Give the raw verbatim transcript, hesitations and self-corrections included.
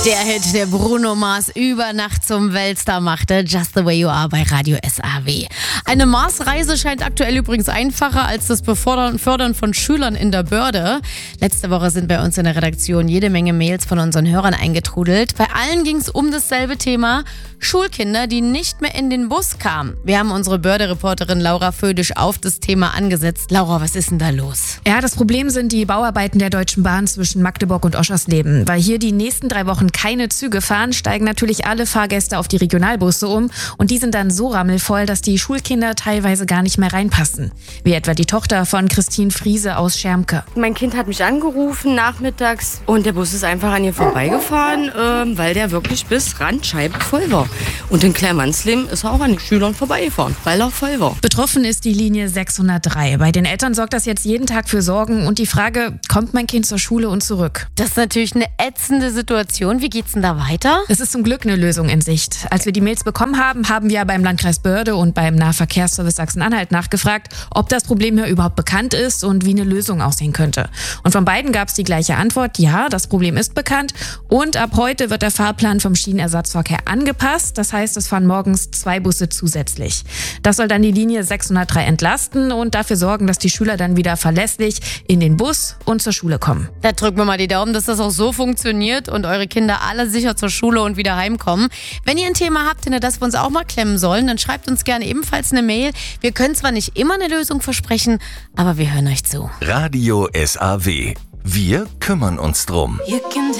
Der Hit, der Bruno Mars über Nacht zum Weltstar machte, Just the Way You Are bei Radio S A W. Eine Mars-Reise scheint aktuell übrigens einfacher als das Befördern Fördern von Schülern in der Börde. Letzte Woche sind bei uns in der Redaktion jede Menge Mails von unseren Hörern eingetrudelt. Bei allen ging es um dasselbe Thema: Schulkinder, die nicht mehr in den Bus kamen. Wir haben unsere Börde-Reporterin Laura Födisch auf das Thema angesetzt. Laura, was ist denn da los? Ja, das Problem sind die Bauarbeiten der Deutschen Bahn zwischen Magdeburg und Oschersleben. Weil hier die nächsten drei Wochen keine Züge fahren, steigen natürlich alle Fahrgäste auf die Regionalbusse um. Und die sind dann so rammelvoll, dass die Schulkinder teilweise gar nicht mehr reinpassen. Wie etwa die Tochter von Christine Friese aus Schermke. Mein Kind hat mich angerufen nachmittags und der Bus ist einfach an ihr vorbeigefahren, äh, weil der wirklich bis Randscheibe voll war. Und in Kleinmannsleben ist er auch an den Schülern vorbeigefahren, weil er voll war. Betroffen ist die Linie sechshundertdrei. Bei den Eltern sorgt das jetzt jeden Tag für Sorgen und die Frage, kommt mein Kind zur Schule und zurück? Das ist natürlich eine ätzende Situation. Wie geht's denn da weiter? Es ist zum Glück eine Lösung in Sicht. Als wir die Mails bekommen haben, haben wir beim Landkreis Börde und beim Nahverkehrsservice Sachsen-Anhalt nachgefragt, ob das Problem hier überhaupt bekannt ist und wie eine Lösung aussehen könnte. Und von beiden gab es die gleiche Antwort: Ja, das Problem ist bekannt und ab heute wird der Fahrplan vom Schienenersatzverkehr angepasst. Das heißt, es fahren morgens zwei Busse zusätzlich. Das soll dann die Linie sechshundertdrei entlasten und dafür sorgen, dass die Schüler dann wieder verlässlich in den Bus und zur Schule kommen. Da drücken wir mal die Daumen, dass das auch so funktioniert und eure Kinder alle sicher zur Schule und wieder heimkommen. Wenn ihr ein Thema habt, hinter das wir uns auch mal klemmen sollen, dann schreibt uns gerne ebenfalls eine Mail. Wir können zwar nicht immer eine Lösung versprechen, aber wir hören euch zu. Radio S A W. Wir kümmern uns drum.